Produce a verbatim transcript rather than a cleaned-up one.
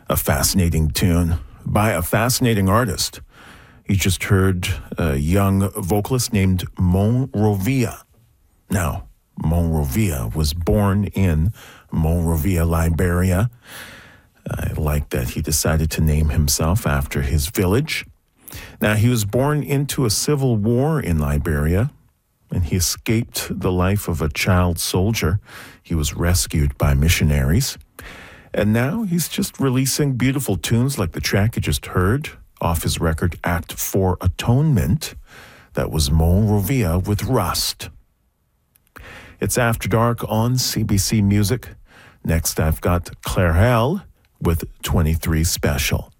A fascinating tune by a fascinating artist. You just heard a young vocalist named Monrovia. Now, Monrovia was born in Monrovia, Liberia. I like that he decided to name himself after his village. Now, he was born into a civil war in Liberia, and he escaped the life of a child soldier. He was rescued by missionaries. And now he's just releasing beautiful tunes like the track you just heard off his record Act for Atonement. That was Monrovia with Rust. It's After Dark on C B C Music. Next, I've got Clairel with twenty-three Special.